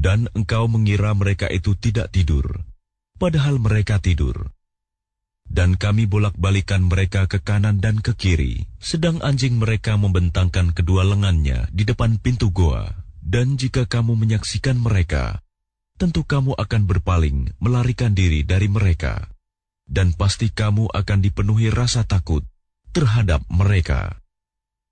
Dan engkau mengira mereka itu tidak tidur, padahal mereka tidur. Dan kami bolak-balikan mereka ke kanan dan ke kiri, sedang anjing mereka membentangkan kedua lengannya di depan pintu goa. Dan jika kamu menyaksikan mereka, tentu kamu akan berpaling, melarikan diri dari mereka. Dan pasti kamu akan dipenuhi rasa takut terhadap mereka.